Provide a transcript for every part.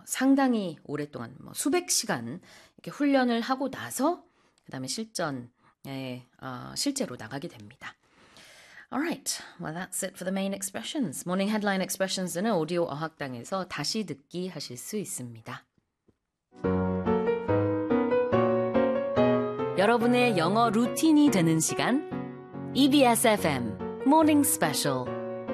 상당히 오랫동안 수백 시간 이렇게 훈련을 하고 나서 그다음에 실전에 실제로 나가게 됩니다. Alright, well that's it for the main expressions. Morning headline expressions는 오디오 어학당에서 다시 듣기 하실 수 있습니다. 여러분의 영어 루틴이 되는 시간 EBS FM Morning Special.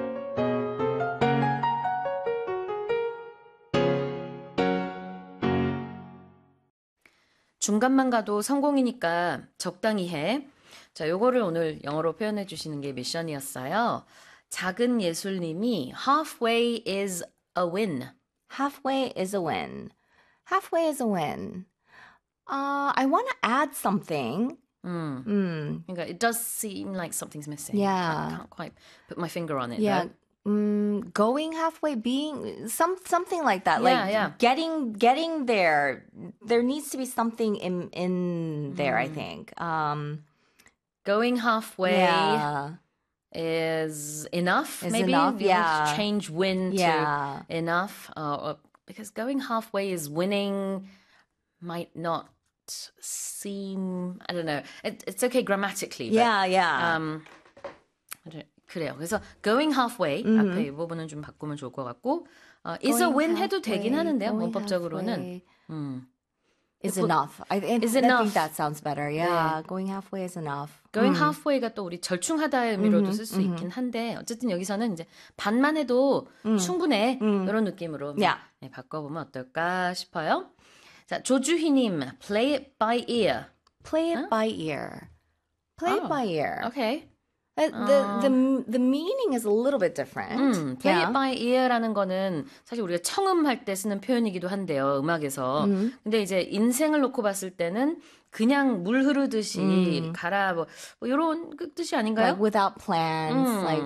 중간만 가도 성공이니까 적당히 해. 자, 요거를 오늘 영어로 표현해 주시는 게 미션이었어요. 작은 예술님이 halfway is a win. Halfway is a win. Halfway is a win. I want to add something. 그러니까 it does seem like something's missing. Yeah. I can't quite put my finger on it. Yeah. Though. Going halfway, being something like that. Yeah, like yeah. getting there. There needs to be something in there, I think. Going halfway Yeah. is enough, Is maybe? enough, You have to yeah. change win Yeah. to enough. Because going halfway is winning might not seem, I don't know. It's okay grammatically. But, Yeah. 그래요. 그래서 going halfway 앞에 이 부분은 좀 바꾸면 좋을 것 같고 is a win 해도 되긴 하는데요. 문법적으로는 is enough. I think that sounds better. Yeah, going halfway is enough. going halfway가 또 우리 절충하다의 의미로도 쓸 수 있긴 한데 어쨌든 여기서는 이제 반만 해도 충분해 이런 느낌으로 Yeah. 바꿔보면 어떨까 싶어요. 자, 조주희님, play it by ear. Play it by ear. Play it by ear. Okay. The meaning is a little bit different. play Yeah. it by ear라는 거는 사실 우리가 청음할 때 쓰는 표현이기도 한데요. 음악에서. 근데 이제 인생을 놓고 봤을 때는 그냥 물 흐르듯이 가라 뭐 이런 그 뜻이 아닌가요? Like without plans,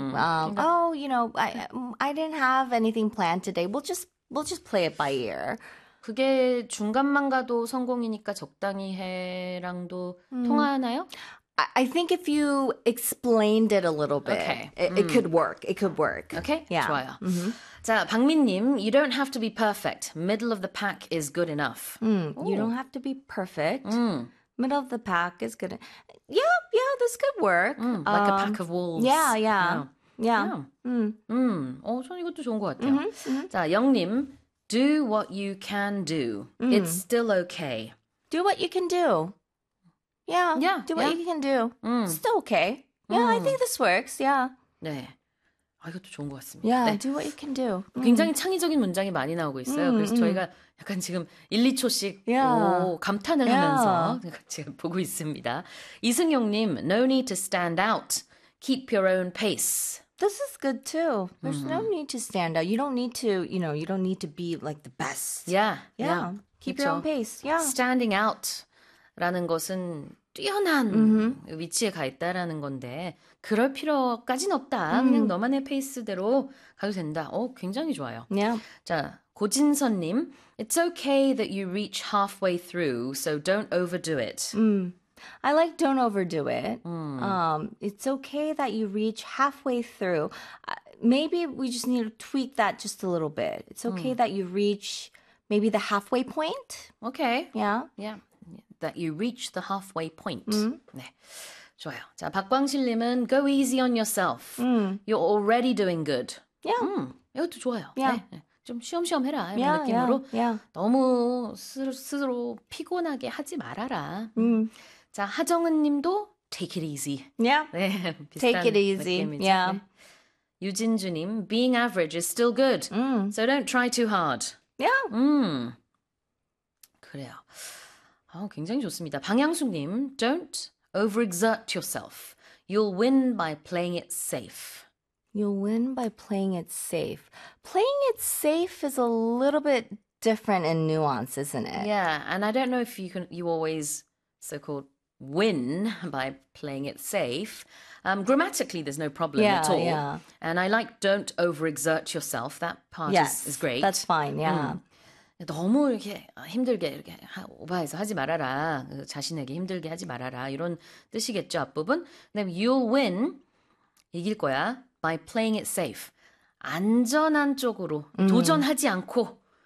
I didn't have anything planned today. We'll just play it by ear. 그게 중간만 가도 성공이니까 적당히 해랑도 통하나요? I think if you explained it a little bit, Okay. it could work. It could work. Okay, Yeah. 좋아요. 자, 박민님, you don't have to be perfect. Middle of the pack is good enough. You don't have to be perfect. Middle of the pack is good. Yeah, this could work. Like a pack of wolves. Yeah. 저는 이것도 좋은 것 같아요. 자, 영님, do what you can do. It's still okay. Do what you can do. Yeah. Do what you can do. Still okay. Yeah, I think this works. Yeah. 네. 이것도 좋은 것 같습니다. Yeah, 네. do what you can do. 굉장히 창의적인 문장이 많이 나오고 있어요. 그래서 저희가 약간 지금 1, 2초씩 감탄을 하면서 지금 보고 있습니다. 이승용님, no need to stand out. Keep your own pace. This is good too. There's no need to stand out. You don't need to, you don't need to be like the best. Yeah. Keep your own pace. Yeah. Standing out라는 것은 뛰어난 위치에 가 있다라는 건데 그럴 필요까지는 없다. 그냥 너만의 페이스대로 가도 된다. 굉장히 좋아요. Yeah. 자, 고진선님, it's okay that you reach halfway through, so don't overdo it. I like don't overdo it. It's okay that you reach halfway through. Maybe we just need to tweak that just a little bit. It's okay that you reach maybe the halfway point. Okay. Yeah. That you reach the halfway point. 네, 좋아요. 자, 박광실님은 go easy on yourself. You're already doing good. Yeah. 이것도 좋아요. Yeah. 네. 좀 쉬엄쉬엄 해라 이런 느낌으로 Yeah. 너무 스스로 피곤하게 하지 말아라. 자, 하정은님도 take it easy. Yeah. 네, Take 비슷한 it easy. 느낌이죠. Yeah. 네. 유진주님, being average is still good. So don't try too hard. Yeah. 그래요. 굉장히 좋습니다. 방향숙님, don't overexert yourself. You'll win by playing it safe. You'll win by playing it safe. Playing it safe is a little bit different in nuance, isn't it? Yeah, and I don't know if you always so-called win by playing it safe. Grammatically, there's no problem at all. Yeah. And I like don't overexert yourself. That part is great. That's fine. Yeah. 너무 이렇게 힘들게 이렇게 오버해서 하지 말아라. 자신에게 힘들게 하지 말아라. 이런 뜻이겠죠, 앞부분. 그다음에 you'll win, 이길 거야, by playing it safe. 안전한 쪽으로 도전하지 않고